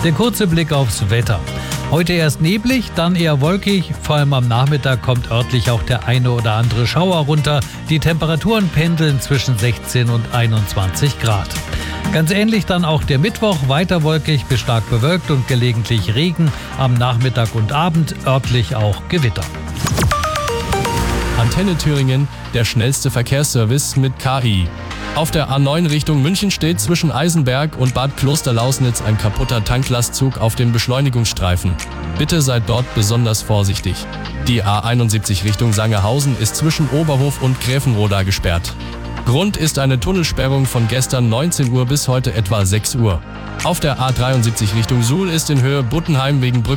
Der kurze Blick aufs Wetter. Heute erst neblig, dann eher wolkig. Vor allem am Nachmittag kommt örtlich auch der eine oder andere Schauer runter. Die Temperaturen pendeln zwischen 16 und 21 Grad. Ganz ähnlich dann auch der Mittwoch, weiter wolkig bis stark bewölkt und gelegentlich Regen. Am Nachmittag und Abend örtlich auch Gewitter. Antenne Thüringen, der schnellste Verkehrsservice mit KI. Auf der A9 Richtung München steht zwischen Eisenberg und Bad Klosterlausnitz ein kaputter Tanklastzug auf dem Beschleunigungsstreifen. Bitte seid dort besonders vorsichtig. Die A71 Richtung Sangerhausen ist zwischen Oberhof und Gräfenroda gesperrt. Grund ist eine Tunnelsperrung von gestern 19 Uhr bis heute etwa 6 Uhr. Auf der A73 Richtung Suhl ist in Höhe Buttenheim wegen